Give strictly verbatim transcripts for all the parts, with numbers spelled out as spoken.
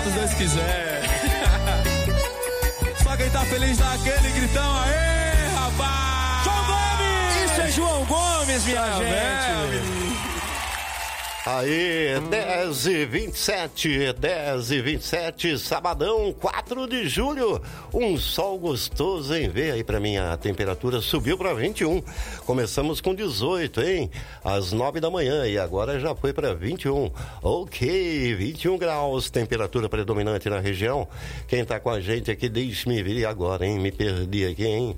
quantos Deus quiser. Só quem tá feliz dá aquele gritão, aê, rapaz! João Gomes! Isso é João Gomes, minha Tá gente! vendo? Aí, dez e vinte e sete, dez e vinte e sete, sabadão, quatro de julho, um sol gostoso, hein? Vê aí pra mim, a temperatura subiu pra vinte e um, começamos com dezoito, hein? Às nove da manhã e agora já foi pra vinte e um, ok, vinte e um graus, temperatura predominante na região. Quem tá com a gente aqui, deixe-me vir agora, hein? Me perdi aqui, hein?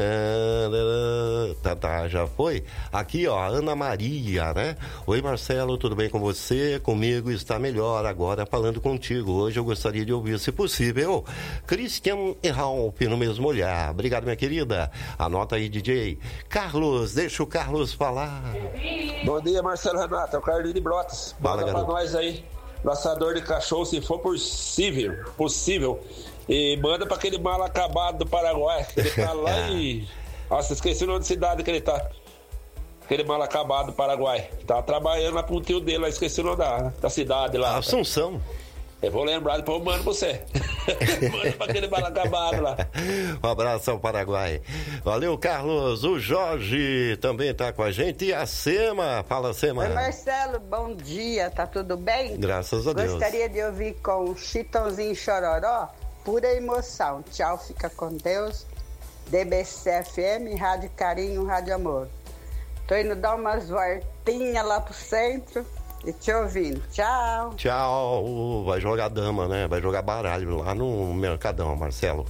Ah, tá, tá, já foi? Aqui, ó, Ana Maria, né? Oi, Marcelo, tudo bem com você? Comigo está melhor agora falando contigo. Hoje eu gostaria de ouvir, se possível, Christian e Ralph no mesmo olhar. Obrigado, minha querida. Anota aí, D J. Carlos, deixa o Carlos falar. Bom dia, Marcelo Renato. É o Carlinhos de Brotas. Fala, Manda pra garoto. nós aí. Laçador de cachorro, se for possível. Possível. E manda pra aquele mal acabado do Paraguai. Ele tá lá em... Nossa, esqueci o nome da cidade que ele tá. Aquele mal acabado do Paraguai. Tá trabalhando lá pro tio dele, lá esqueci o nome da, da cidade lá. Assunção. Eu vou lembrar, depois eu mando pra você. Manda pra aquele mal acabado lá. Um abraço ao Paraguai. Valeu, Carlos. O Jorge também tá com a gente. E a Sema. Fala, Sema. Oi, Marcelo, bom dia, tá tudo bem? Graças a Deus. Gostaria de ouvir com Chitãozinho Chororó, Pura Emoção. Tchau, fica com Deus. D B C F M, Rádio Carinho, Rádio Amor. Tô indo dar umas voltinhas lá pro centro e te ouvindo. Tchau. Tchau. Vai jogar dama, né? Vai jogar baralho lá no Mercadão, Marcelo.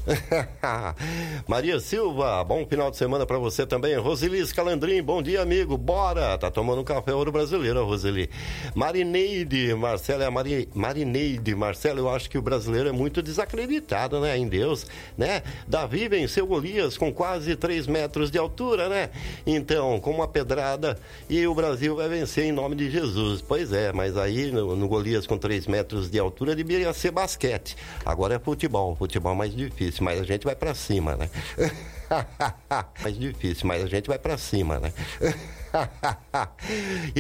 Maria Silva, bom final de semana pra você também. Rosilis Calandrim, bom dia, amigo. Bora. Tá tomando um café ouro brasileiro, a Roseli. Marineide, Marcelo, é a Mari... Marineide, Marcelo, eu acho que o brasileiro é muito desacreditado, né? Em Deus, né? Davi venceu Golias com quase três metros de altura, né? Então, com uma pedrada, e o Brasil vai vencer em nome de Jesus. Pois é, mas aí no, no Golias com três metros de altura deveria ser basquete. Agora é futebol, futebol mais difícil, mas a gente vai pra cima, né? Mais difícil, mas a gente vai pra cima, né?